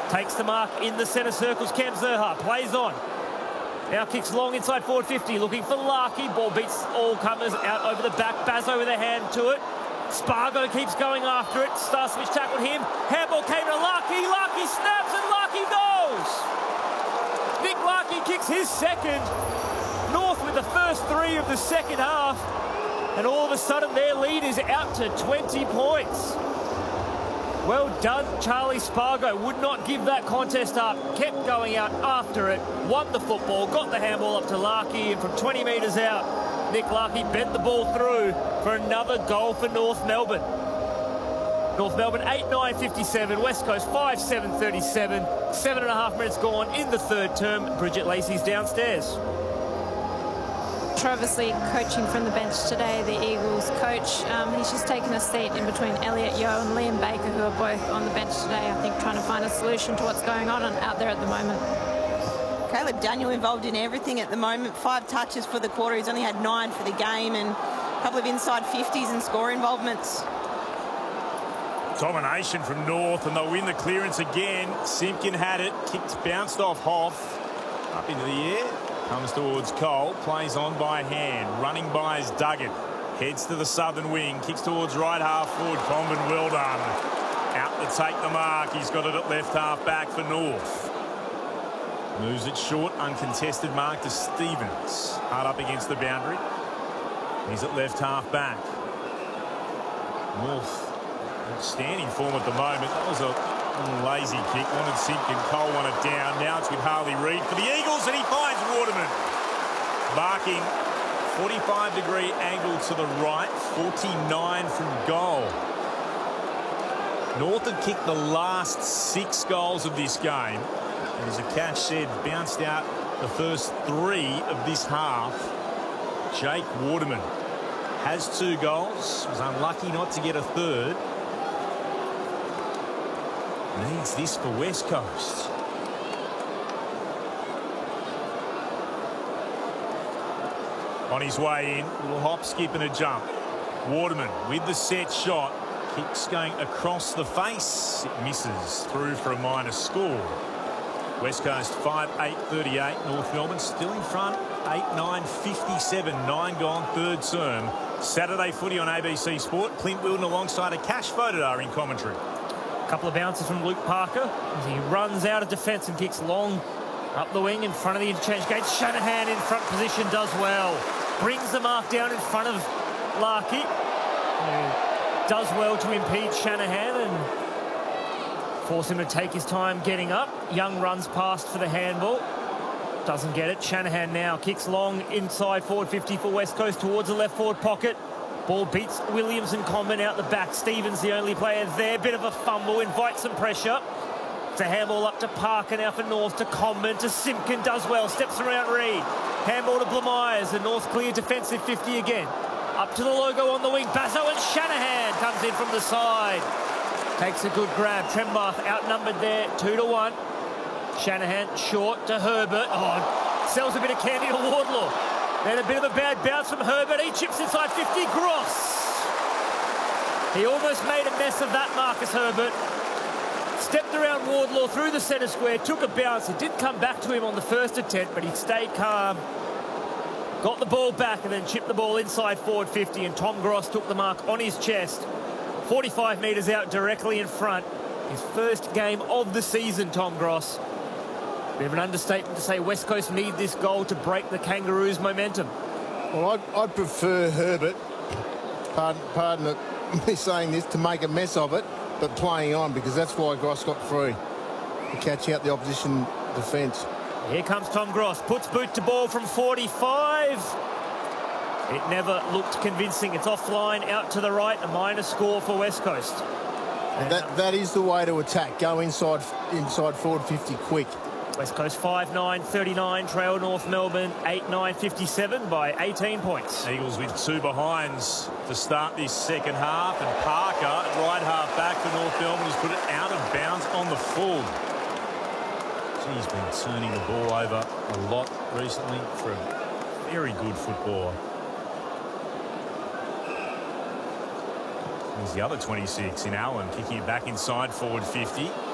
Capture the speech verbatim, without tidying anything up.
Takes the mark in the centre circles. Cam Zerha plays on. Now kicks long inside forward fifty. Looking for Larkey. Ball beats all comers out over the back. Bazzo with a hand to it. Spargo keeps going after it. Starswich tackled him. Handball came to Larkey. Larkey snaps and Larkey goes. Nick Larkey kicks his second. North with the first three of the second half. And all of a sudden their lead is out to twenty points. Well done, Charlie Spargo. Would not give that contest up. Kept going out after it. Won the football. Got the handball up to Larkey. And from twenty metres out, Nick Larkey bent the ball through for another goal for North Melbourne. North Melbourne eight nine fifty-seven. West Coast five seven thirty-seven. Seven and a half minutes gone in the third term. Bridget Lacey's downstairs. Travis Lee coaching from the bench today, the Eagles coach. Um, he's just taken a seat in between Elliot Yeo and Liam Baker, who are both on the bench today, I think trying to find a solution to what's going on out there at the moment. Caleb Daniel involved in everything at the moment. Five touches for the quarter. He's only had nine for the game and a couple of inside fifties and score involvements. Domination from North, and they'll win the clearance again. Simpkin had it, kicked, bounced off Hoff. Up into the air. Comes towards Cole, plays on by hand, running by is Duggan, heads to the southern wing, kicks towards right half forward, Comben, well done. Out to take the mark, he's got it at left half back for North. Moves it short, uncontested mark to Stevens, hard up against the boundary. He's at left half back. North, standing form at the moment, that was a lazy kick, wanted Simpkin, Cole wanted down. Now it's with Harley Reid for the Eagles, and he finds Waterman. Marking forty-five degree angle to the right, forty-nine from goal. North had kicked the last six goals of this game. And as Akash said, bounced out the first three of this half. Jake Waterman has two goals, was unlucky not to get a third. Needs this for West Coast. On his way in, little hop, skip and a jump. Waterman with the set shot. Kicks going across the face. It misses through for a minor score. West Coast five eight thirty-eight. North Melbourne still in front. eight nine fifty-seven. Nine gone, third term. Saturday footy on A B C Sport. Clint Wilden alongside Akash Vodadar in commentary. Couple of bounces from Luke Parker as he runs out of defence and kicks long up the wing in front of the interchange gate. Shanahan in front position does well. Brings the mark down in front of Larkey, who does well to impede Shanahan and force him to take his time getting up. Young runs past for the handball. Doesn't get it. Shanahan now kicks long inside forward fifty for West Coast towards the left forward pocket. Ball beats Williams and Comben out the back. Stevens the only player there. Bit of a fumble, invites some pressure. It's a handball up to Parker now for North, to Comben, to Simpkin, does well, steps around Reid. Handball to Blamires, the North clear defensive fifty again. Up to the logo on the wing, Bazzo, and Shanahan comes in from the side. Takes a good grab. Trembath outnumbered there, two to one. Shanahan short to Herbert. Oh, sells a bit of candy to Wardlaw. Then a bit of a bad bounce from Herbert. He chips inside fifty. Gross. He almost made a mess of that, Marcus Herbert. Stepped around Wardlaw through the centre square, took a bounce. It did come back to him on the first attempt, but he stayed calm. Got the ball back and then chipped the ball inside forward fifty, and Tom Gross took the mark on his chest. forty-five metres out directly in front. His first game of the season, Tom Gross. Bit of an understatement to say West Coast need this goal to break the Kangaroos' momentum. Well, I'd, I'd prefer Herbert, pardon, pardon me saying this, to make a mess of it, but playing on, because that's why Gross got free, to catch out the opposition defence. Here comes Tom Gross, puts boot to ball from forty-five. It never looked convincing. It's offline, out to the right, a minor score for West Coast. And that, that is the way to attack. Go inside, inside forward fifty quick. West Coast five nine thirty-nine, trail North Melbourne eight nine fifty-seven by eighteen points. Eagles with two behinds to start this second half, and Parker at right half back for North Melbourne has put it out of bounds on the full. He's been turning the ball over a lot recently for a very good footballer. There's the other twenty-six in Allen, kicking it back inside forward fifty.